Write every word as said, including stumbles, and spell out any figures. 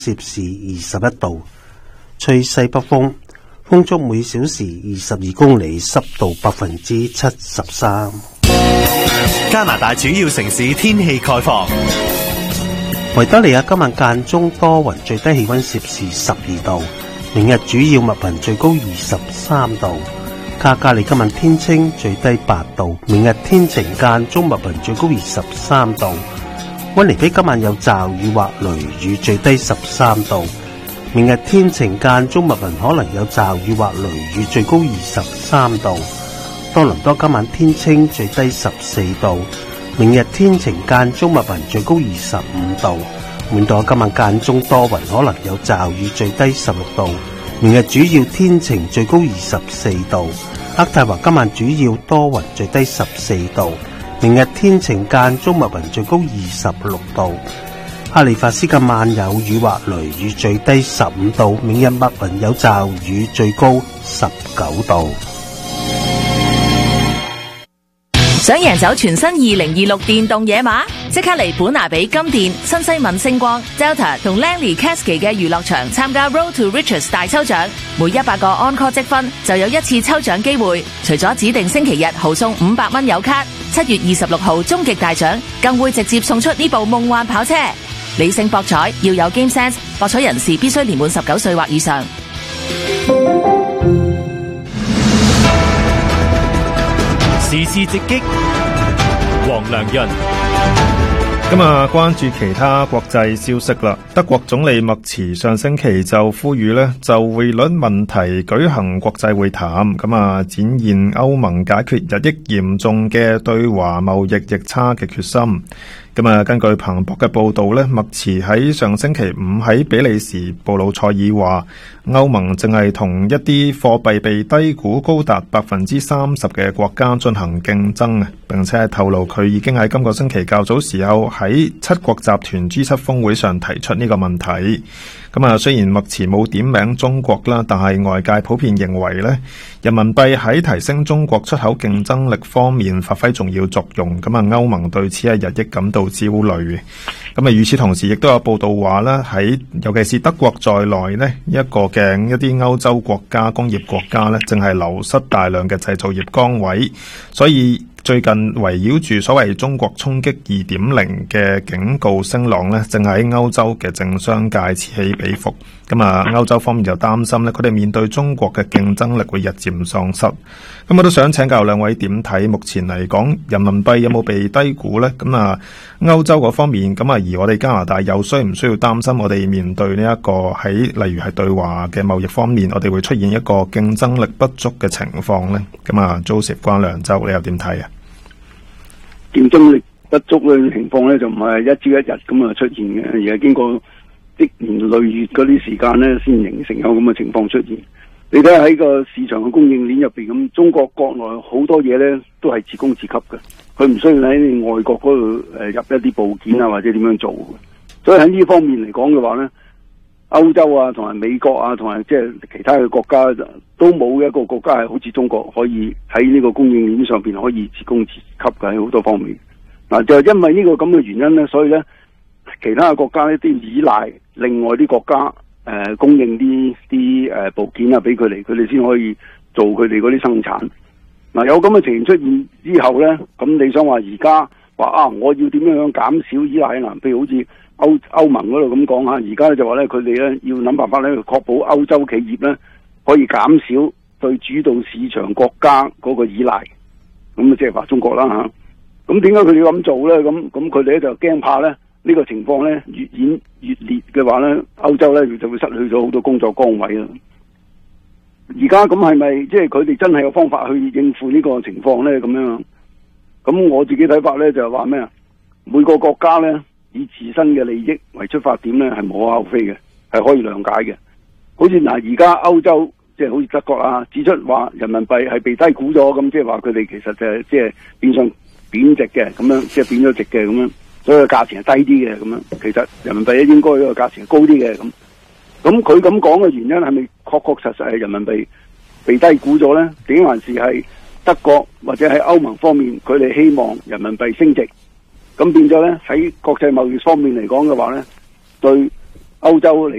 攝氏二十一度，吹西北風，風速每小時二十二公里，濕度百分之七十三。 加拿大主要城市天氣概況。 維多利亞今晚間中多雲，最低氣溫攝氏十二度。明日主要密雲，最高二十三度。卡加利今晚天清，最低八度。明日天晴間中密雲，最高二十三度。溫尼比今晚有驟雨或雷雨，最低十三度。明日天晴間中密雲，可能有驟雨或雷雨，最高二十三度。多倫多今晚天清，最低十四度。明日天晴間中密雲，最高二十五度。滿島今晚間中多雲，可能有驟雨，最低十六度。明日主要天晴，最高二十四度。渥太華今晚主要多雲，最低十四度。明日天晴間中密雲，最高二十六度。哈利法斯今晚有雨或雷雨，最低十五度。明日密雲有驟雨，最高十九度。 想贏走全新二零二六電動野馬，即刻嚟本拿比金電、新西敏星光、Delta 同 Langley Cascade 嘅娛樂場參加 Road to Riches 大抽獎，每一百個 on-call 積分就有一次抽獎機會。除咗指定星期日豪送五百蚊油卡，七月二十六號終極大獎更會直接送出呢部夢幻跑車。理性博彩要有 Game Sense， 博彩人士必須年滿十九歲或以上。 時事直擊，黃良潤。 今日關注其他國際消息啦。德國總理默茨上星期就呼籲呢就匯率問題舉行國際會談，咁啊展現歐盟解決日益嚴重嘅對華貿易逆差嘅決心。咁啊，根據彭博嘅報道呢，默茨喺上星期五喺比利時布魯塞爾話，歐盟正係同一啲貨幣被低估高達百分之三十嘅國家進行競爭啊，並且係透露佢已經喺今個星期較早時候喺七國集團 G 七峰會上提出呢個問題。咁啊，雖然默茨冇點名中國啦，但係外界普遍認為呢，人民幣喺提升中國出口競爭力方面發揮重要作用。咁啊，歐盟對此係日益感到焦慮。咁啊，與此同時，亦都有報道話呢，喺尤其是德國在內呢，一個嘅一啲歐洲國家工業國家呢，正係流失大量嘅製造業崗位，所以最近圍繞住所謂中國衝擊二點零嘅警告聲浪呢，正喺歐洲嘅政商界此起彼伏。咁啊，歐洲方面就擔心呢，佢哋面對中國嘅競爭力會日漸喪失。咁我都想請教兩位點睇？目前嚟講，人民幣有冇被低估呢？咁啊，歐洲嗰方面，咁啊，而我哋加拿大又需唔需要擔心我哋面對呢一個喺例如係對華嘅貿易方面，我哋會出現一個競爭力不足嘅情況呢？咁啊 ，Joseph 關良洲，你又點睇啊？ 競爭力不足嘅情況咧，就唔係一朝一日咁啊出現嘅，而係經過積年累月嗰啲時間咧，先形成有咁嘅情況出現。你睇下喺個市場嘅供應鏈入邊咁，中國國內好多嘢咧都係自供自給嘅，佢唔需要喺外國嗰度誒入一啲部件啊，或者點樣做嘅。所以喺呢方面嚟講嘅話咧，歐洲啊，同埋美國啊，同埋即係其他嘅國家都冇一個國家係好似中國可以喺呢個供應鏈上邊可以自供自給嘅，喺好多方面。嗱，就係因為呢個咁嘅原因咧，所以咧其他嘅國家呢啲依賴另外啲國家誒、呃、供應啲啲誒部件啊俾佢哋，佢哋先可以做佢哋嗰啲生產。嗱、呃，有咁嘅情形出現之後咧，咁你想話而家話啊，我要點樣樣減少依賴啊？譬如好似歐歐盟嗰度咁講下，而家咧就話咧，佢哋咧要諗辦法咧，去確保歐洲企業咧可以減少對主導市場國家嗰個依賴。咁啊，即係話中國啦吓。咁點解佢哋要咁做咧？咁咁佢哋咧就驚怕咧呢、呢個情況咧越演越烈嘅話咧，歐洲咧就會失去咗好多工作崗位啦。而家咁係咪即係佢哋真係有方法去應付呢個情況咧？咁樣咁我自己睇法咧就係話咩啊？每個國家咧，以自身嘅利益為出發點咧，係無可厚非嘅，係可以諒解嘅。好似嗱，而家歐洲即係好似德國啊，指出話人民幣係被低估咗，咁即係話佢哋其實就係即係變相貶值嘅，咁樣即係貶咗值嘅咁樣，所以個價錢係低啲嘅咁樣。其實人民幣應該個價錢係高啲嘅咁。咁佢咁講嘅原因係咪確確實實係人民幣被低估咗咧？點還是係德國或者喺歐盟方面佢哋希望人民幣升值？咁變咗咧喺國際貿易方面嚟講嘅話咧，對歐洲嚟